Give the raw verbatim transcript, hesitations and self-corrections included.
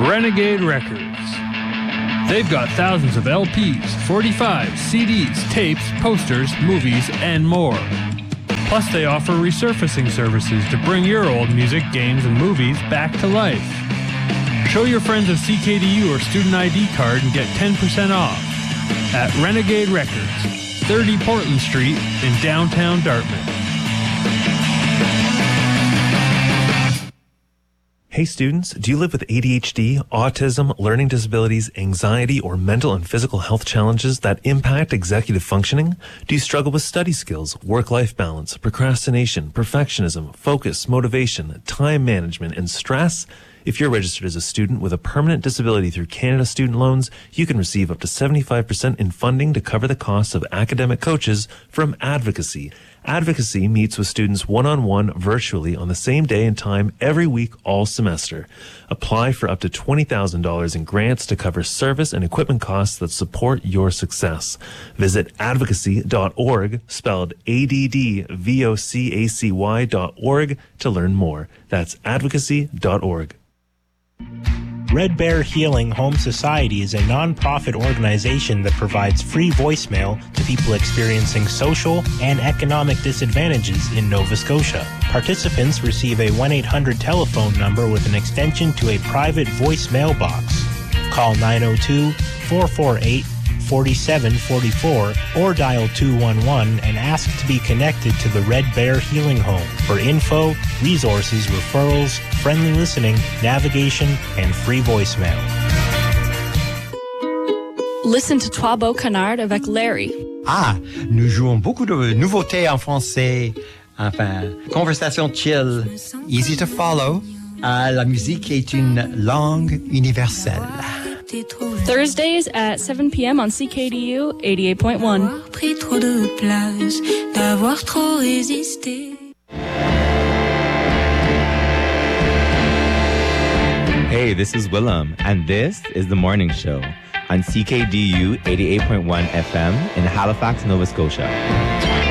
Renegade Records. They've got thousands of L Ps, forty-fives, C Ds, tapes, posters, movies, and more. Plus, they offer resurfacing services to bring your old music, games, and movies back to life. Show your friends a C K D U or student I D card and get ten percent off at Renegade Records, thirty Portland Street in downtown Dartmouth. Hey students, do you live with A D H D, autism, learning disabilities, anxiety, or mental and physical health challenges that impact executive functioning? Do you struggle with study skills, work-life balance, procrastination, perfectionism, focus, motivation, time management, and stress? If you're registered as a student with a permanent disability through Canada Student Loans, you can receive up to seventy-five percent in funding to cover the costs of academic coaches from Advocacy. Advocacy meets with students one-on-one virtually on the same day and time every week all semester. Apply for up to twenty thousand dollars in grants to cover service and equipment costs that support your success. Visit advocacy dot org, spelled A D D V O C A C Y dot org to learn more. That's advocacy dot org. Red Bear Healing Home Society is a non-profit organization that provides free voicemail to people experiencing social and economic disadvantages in Nova Scotia. Participants receive a one eight hundred telephone number with an extension to a private voicemail box. Call nine oh two, four four eight, four seven four four or dial two one one and ask to be connected to the Red Bear Healing Home for info, resources, referrals, friendly listening, navigation, and free voicemail. Listen to Trois Beaux Canards avec Larry. Ah, nous jouons beaucoup de nouveautés en français. Enfin, conversation chill, easy to follow. Ah, la musique est une langue universelle. Thursdays at seven p.m. on C K D U eighty-eight point one. Pris trop de place, d'avoir trop résisté. Hey, this is Willem, and this is The Morning Show on C K D U eighty-eight point one F M in Halifax, Nova Scotia.